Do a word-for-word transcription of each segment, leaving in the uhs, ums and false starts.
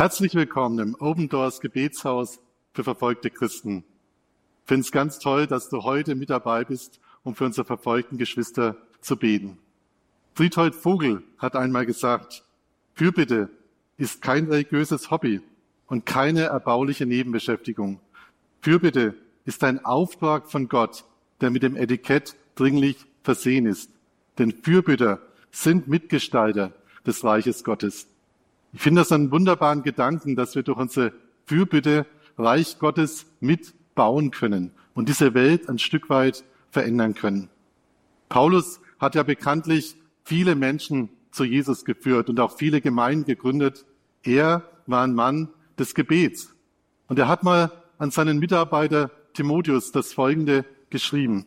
Herzlich willkommen im Open Doors Gebetshaus für verfolgte Christen. Ich finde es ganz toll, dass du heute mit dabei bist, um für unsere verfolgten Geschwister zu beten. Friedhold Vogel hat einmal gesagt, Fürbitte ist kein religiöses Hobby und keine erbauliche Nebenbeschäftigung. Fürbitte ist ein Auftrag von Gott, der mit dem Etikett dringlich versehen ist. Denn Fürbitter sind Mitgestalter des Reiches Gottes. Ich finde das einen wunderbaren Gedanken, dass wir durch unsere Fürbitte Reich Gottes mitbauen können und diese Welt ein Stück weit verändern können. Paulus hat ja bekanntlich viele Menschen zu Jesus geführt und auch viele Gemeinden gegründet. Er war ein Mann des Gebets. Und er hat mal an seinen Mitarbeiter Timotheus das Folgende geschrieben.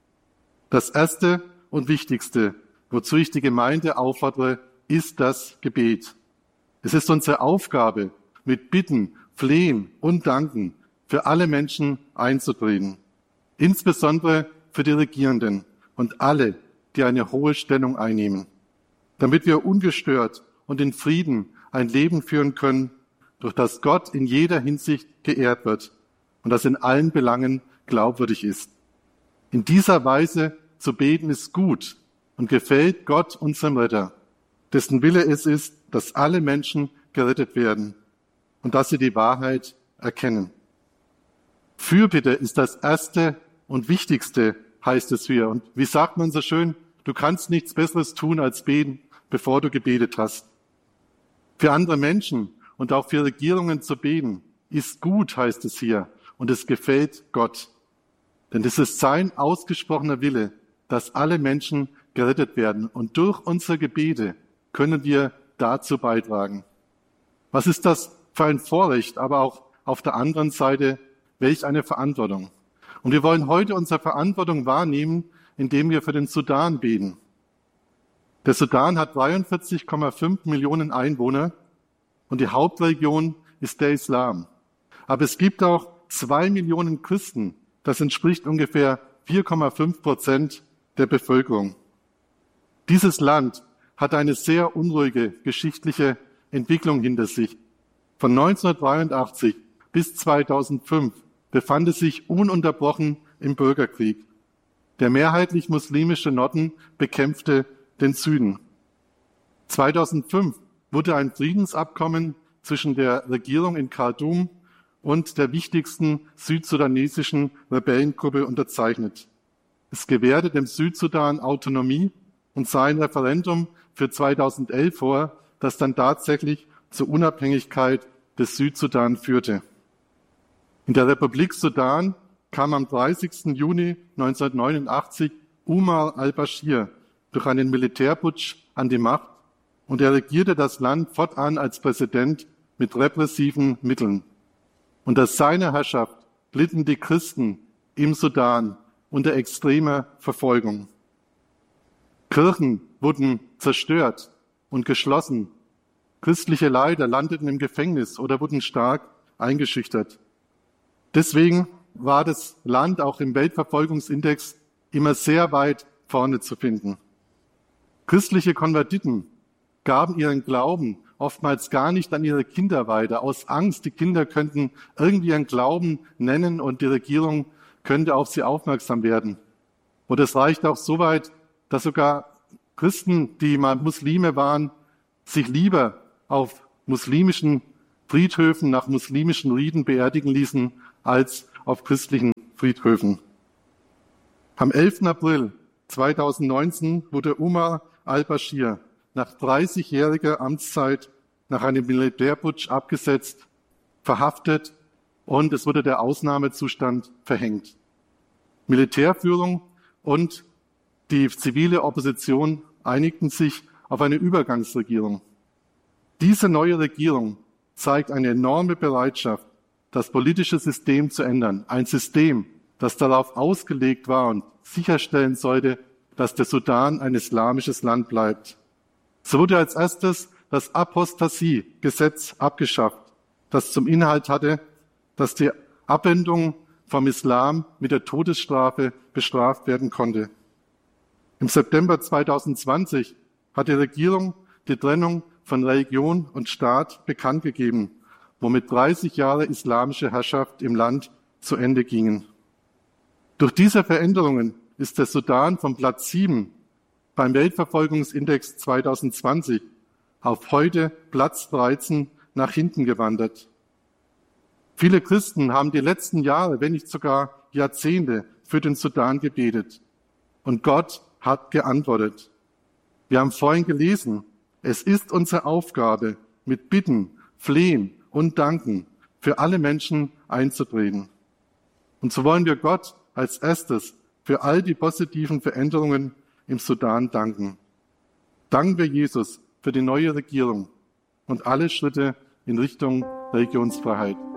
Das Erste und Wichtigste, wozu ich die Gemeinde auffordere, ist das Gebet. Es ist unsere Aufgabe, mit Bitten, Flehen und Danken für alle Menschen einzutreten, insbesondere für die Regierenden und alle, die eine hohe Stellung einnehmen, damit wir ungestört und in Frieden ein Leben führen können, durch das Gott in jeder Hinsicht geehrt wird und das in allen Belangen glaubwürdig ist. In dieser Weise zu beten ist gut und gefällt Gott, unserem Retter, dessen Wille es ist, dass alle Menschen gerettet werden und dass sie die Wahrheit erkennen. Fürbitte ist das Erste und Wichtigste, heißt es hier. Und wie sagt man so schön, du kannst nichts Besseres tun als beten, bevor du gebetet hast. Für andere Menschen und auch für Regierungen zu beten, ist gut, heißt es hier, und es gefällt Gott. Denn es ist sein ausgesprochener Wille, dass alle Menschen gerettet werden. Und durch unsere Gebete können wir dazu beitragen. Was ist das für ein Vorrecht, aber auch auf der anderen Seite, welch eine Verantwortung. Und wir wollen heute unsere Verantwortung wahrnehmen, indem wir für den Sudan beten. Der Sudan hat dreiundvierzig Komma fünf Millionen Einwohner und die Hauptreligion ist der Islam. Aber es gibt auch zwei Millionen Christen. Das entspricht ungefähr vier Komma fünf Prozent der Bevölkerung. Dieses Land hat eine sehr unruhige geschichtliche Entwicklung hinter sich. Von neunzehnhundertdreiundachtzig bis zweitausendfünf befand es sich ununterbrochen im Bürgerkrieg. Der mehrheitlich muslimische Norden bekämpfte den Süden. zweitausendfünf wurde ein Friedensabkommen zwischen der Regierung in Khartoum und der wichtigsten südsudanesischen Rebellengruppe unterzeichnet. Es gewährte dem Südsudan Autonomie und sah ein Referendum für zweitausendelf vor, das dann tatsächlich zur Unabhängigkeit des Südsudan führte. In der Republik Sudan kam am dreißigsten Juni neunzehnhundertneunundachtzig Umar al-Bashir durch einen Militärputsch an die Macht und er regierte das Land fortan als Präsident mit repressiven Mitteln. Unter seiner Herrschaft litten die Christen im Sudan unter extremer Verfolgung. Kirchen wurden zerstört und geschlossen. Christliche Leiter landeten im Gefängnis oder wurden stark eingeschüchtert. Deswegen war das Land auch im Weltverfolgungsindex immer sehr weit vorne zu finden. Christliche Konvertiten gaben ihren Glauben oftmals gar nicht an ihre Kinder weiter, aus Angst, die Kinder könnten irgendwie ihren Glauben nennen und die Regierung könnte auf sie aufmerksam werden. Und es reicht auch so weit, dass sogar Christen, die mal Muslime waren, sich lieber auf muslimischen Friedhöfen nach muslimischen Riten beerdigen ließen, als auf christlichen Friedhöfen. Am elften April zweitausendneunzehn wurde Umar al-Bashir nach dreißigjähriger Amtszeit nach einem Militärputsch abgesetzt, verhaftet und es wurde der Ausnahmezustand verhängt. Militärführung und die zivile Opposition einigten sich auf eine Übergangsregierung. Diese neue Regierung zeigt eine enorme Bereitschaft, das politische System zu ändern. Ein System, das darauf ausgelegt war und sicherstellen sollte, dass der Sudan ein islamisches Land bleibt. So wurde als erstes das Apostasie-Gesetz abgeschafft, das zum Inhalt hatte, dass die Abwendung vom Islam mit der Todesstrafe bestraft werden konnte. Im September zweitausendzwanzig hat die Regierung die Trennung von Religion und Staat bekannt gegeben womit dreißig Jahre islamische Herrschaft im Land zu Ende gingen. Durch diese Veränderungen ist der Sudan vom Platz sieben beim Weltverfolgungsindex zwanzig zwanzig auf heute Platz dreizehn nach hinten gewandert. Viele Christen haben die letzten Jahre, wenn nicht sogar Jahrzehnte, für den Sudan gebetet. Und Gott hat geantwortet. Wir haben vorhin gelesen, es ist unsere Aufgabe, mit Bitten, Flehen und Danken für alle Menschen einzutreten. Und so wollen wir Gott als erstes für all die positiven Veränderungen im Sudan danken. Danken wir Jesus für die neue Regierung und alle Schritte in Richtung Religionsfreiheit.